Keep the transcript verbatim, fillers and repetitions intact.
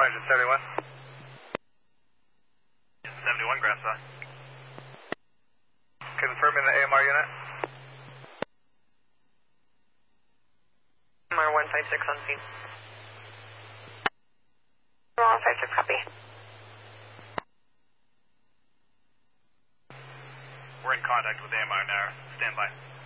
engine seventy-one. seventy-one, Grandpa. Confirming the A M R unit. A M R one five six on scene. one five six, copy. We're in contact with A M R now. Stand by.